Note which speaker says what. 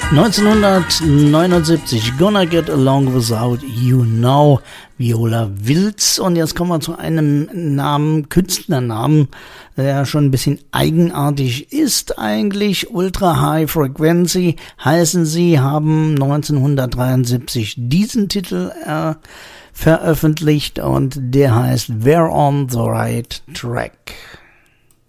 Speaker 1: 1979, Gonna Get Along Without You Now, Viola Wills. Und jetzt kommen wir zu einem Namen, Künstlernamen, der schon ein bisschen eigenartig ist eigentlich. Ultra High Frequency heißen sie, haben 1973 diesen Titel veröffentlicht und der heißt We're on the Right Track.